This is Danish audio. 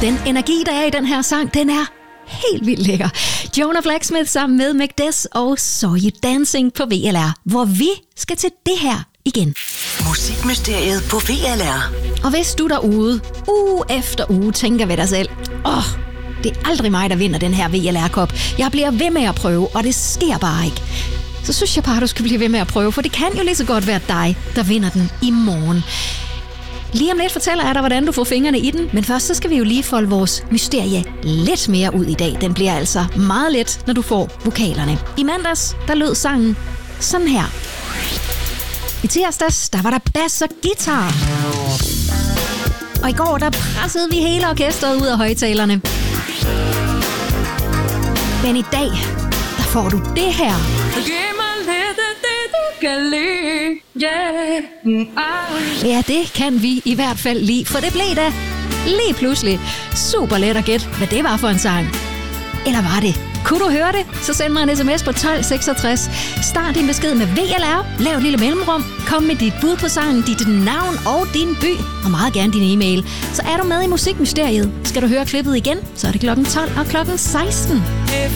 Den energi, der er i den her sang, den er helt vildt lækker. Jonah Blacksmith sammen med Mcdess og Saw You Dancing på VLR, hvor vi skal til det her igen. Musikmysteriet på VLR. Og hvis du derude, uge efter uge, tænker ved dig selv, det er aldrig mig, der vinder den her VLR-kop. Jeg bliver ved med at prøve, og det sker bare ikke. Så synes jeg bare, du skal blive ved med at prøve, for det kan jo lige så godt være dig, der vinder den i morgen. Lige om lidt fortæller jeg dig, hvordan du får fingrene i den, men først så skal vi jo lige folde vores mysterie lidt mere ud i dag. Den bliver altså meget let, når du får vokalerne. I mandags, der lød sangen sådan her. I tirsdags, der var der bass og guitar. Og i går, der pressede vi hele orkestret ud af højtalerne. Men i dag, der får du det her. Ja, det kan vi i hvert fald lide, for det blev da lige pludselig super let at gætte, hvad det var for en sang. Eller var det? Kunne du høre det? Så send mig en sms på 1266. Start din besked med VLR, lav et lille mellemrum, kom med dit bud på sangen, dit navn og din by, og meget gerne din e-mail. Så er du med i Musikmysteriet. Skal du høre klippet igen, så er det klokken 12 og klokken 16.